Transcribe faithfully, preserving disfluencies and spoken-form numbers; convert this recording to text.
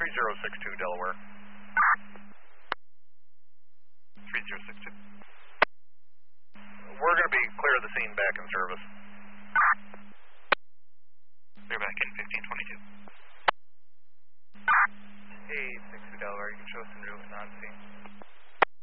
three zero six two Delaware. three zero six two. We're going to be clear of the scene, back in service. Clear back in fifteen twenty-two. Hey, six two Delaware, you can show us en route and on scene.